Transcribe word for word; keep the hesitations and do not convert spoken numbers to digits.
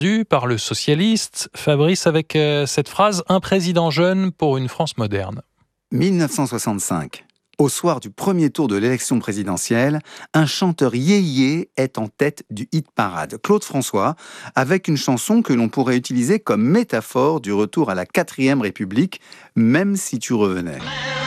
Par le socialiste Fabrice avec euh, cette phrase « Un président jeune pour une France moderne ». mille neuf cent soixante-cinq. Au soir du premier tour de l'élection présidentielle, un chanteur yéyé est en tête du hit-parade, Claude François, avec une chanson que l'on pourrait utiliser comme métaphore du retour à la quatrième République, même si tu revenais.